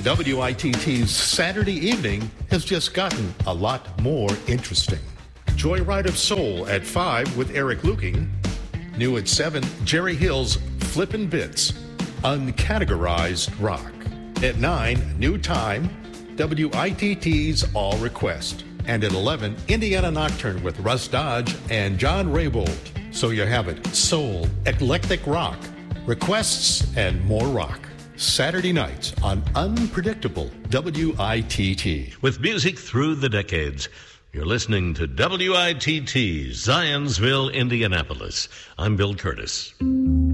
WITT's Saturday evening has just gotten a lot more interesting. Joyride of Soul at 5 with Eric Luking. New at 7, Jerry Hill's Flippin' Bits, Uncategorized Rock. At 9, New Time, WITT's All Request. And at 11, Indiana Nocturne with Russ Dodge and John Raybould. So you have it, soul, eclectic rock, requests, and more rock. Saturday nights on Unpredictable WITT. With music through the decades, you're listening to WITT, Zionsville, Indianapolis. I'm Bill Curtis.